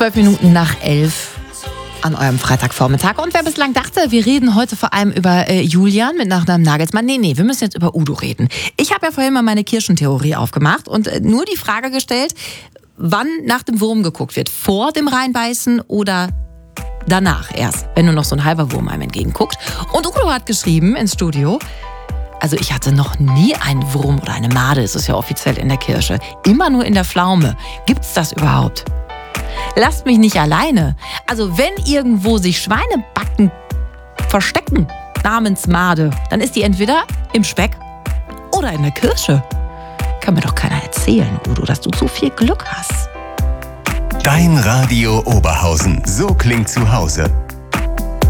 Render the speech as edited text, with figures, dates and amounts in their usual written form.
12 Minuten nach 11 an eurem Freitagvormittag. Und wer bislang dachte, wir reden heute vor allem über Julian mit Nachnamen Nagelsmann. Nee, wir müssen jetzt über Udo reden. Ich habe ja vorhin mal meine Kirschentheorie aufgemacht und nur die Frage gestellt, wann nach dem Wurm geguckt wird. Vor dem Reinbeißen oder danach erst, wenn nur noch so ein halber Wurm einem entgegenguckt. Und Udo hat geschrieben ins Studio, also ich hatte noch nie einen Wurm oder eine Made, ist es ja offiziell in der Kirsche. Immer nur in der Pflaume. Gibt's das überhaupt? Lasst mich nicht alleine. Also wenn irgendwo sich Schweinebacken verstecken namens Made, dann ist die entweder im Speck oder in der Kirsche. Kann mir doch keiner erzählen, Udo, dass du so viel Glück hast. Dein Radio Oberhausen. So klingt zu Hause.